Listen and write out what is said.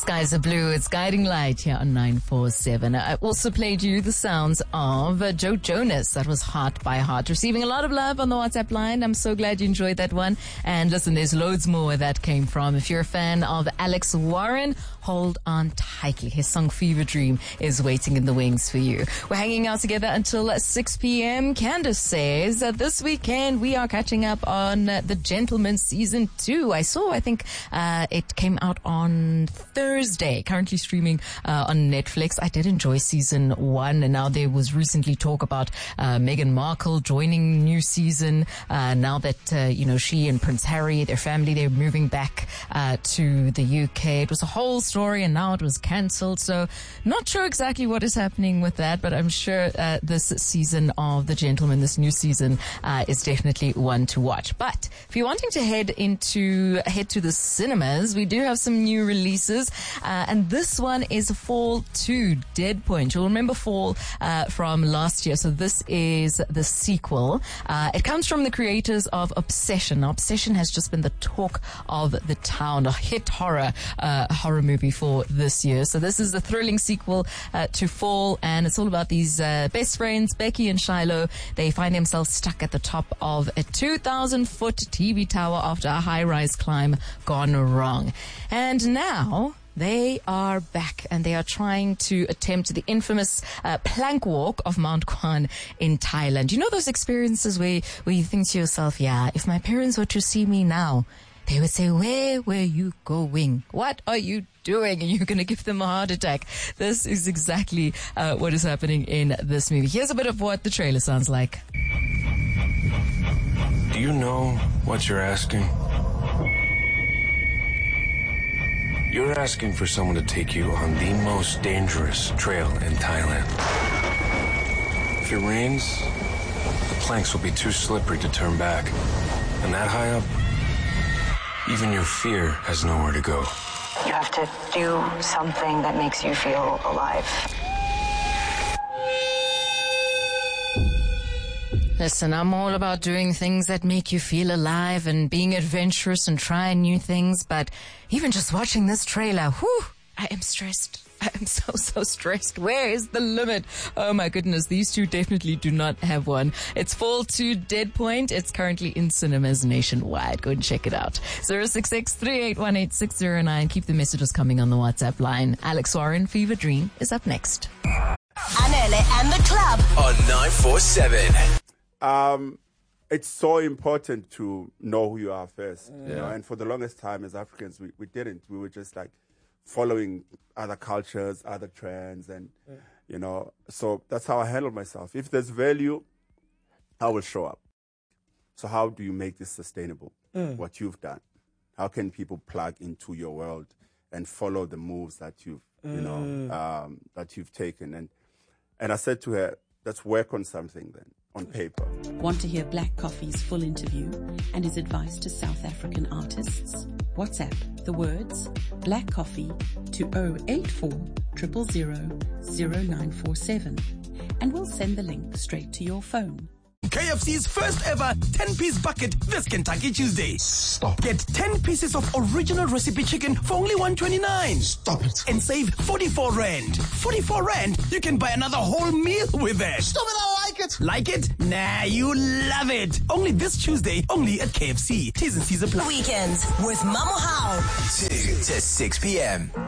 Skies are blue. It's Guiding Light here on 947. I also played you the sounds of Joe Jonas. That was Heart by Heart. Receiving a lot of love on the WhatsApp line. I'm so glad you enjoyed that one. And listen, there's loads more where that came from. If you're a fan of Alex Warren, hold on tightly. His song Fever Dream is waiting in the wings for you. We're hanging out together until 6 p.m. Candace says that this weekend we are catching up on The Gentleman Season 2. I think it came out on Thursday, currently streaming on Netflix. I did enjoy season 1, and now there was recently talk about Meghan Markle joining new season. Now that she and Prince Harry, their family, they're moving back to the UK. It was a whole story, and now it was cancelled. So not sure exactly what is happening with that, but I'm sure this season of The Gentleman, this new season, is definitely one to watch. But if you're wanting to head to the cinemas, we do have some new releases, and this one is Fall 2, Dead Point. You'll remember Fall from last year, so this is the sequel. It comes from the creators of Obsession. Now, Obsession has just been the talk of the town, a hit horror movie for this year. So this is a thrilling sequel to Fall, and it's all about these best friends, Becky and Shiloh. They find themselves stuck at the top of a 2,000-foot TV tower after a high-rise climb gone wrong. And now they are back, and they are trying to attempt the infamous plank walk of Mount Kwan in Thailand. You know those experiences where you think to yourself, yeah, if my parents were to see me now, they would say, where were you going? What are you doing? And you're going to give them a heart attack. This is exactly what is happening in this movie. Here's a bit of what the trailer sounds like. Do you know what you're asking? You're asking for someone to take you on the most dangerous trail in Thailand. If it rains, the planks will be too slippery to turn back. And that high up, even your fear has nowhere to go. You have to do something that makes you feel alive. Listen, I'm all about doing things that make you feel alive and being adventurous and trying new things, but even just watching this trailer, I am stressed. I am so stressed. Where is the limit? Oh my goodness, these two definitely do not have one. It's Fall 2, Dead Point. It's currently in cinemas nationwide. Go and check it out. 066-3818-609. Keep the messages coming on the WhatsApp line. Alex Warren, Fever Dream is up next. Anele and the club on 947. It's so important to know who you are first, you know, and for the longest time as Africans, we didn't. We were just like following other cultures, other trends, and, you know, so that's how I handle myself. If there's value, I will show up. So how do you make this sustainable, what you've done? How can people plug into your world and follow the moves that you've, that you've taken? And I said to her, let's work on something then, on paper. Want to hear Black Coffee's full interview and his advice to South African artists? WhatsApp the words Black Coffee to 084 000 0947 and we'll send the link straight to your phone. KFC's first ever 10-piece bucket this Kentucky Tuesday. Stop. Get 10 pieces of original recipe chicken for only 129. Stop it. And save 44 Rand. 44 Rand? You can buy another whole meal with that. Stop it, I like it. Like it? Nah, you love it. Only this Tuesday, only at KFC. T's and C's apply. Weekends with Mamo How. 2 to 6 p.m.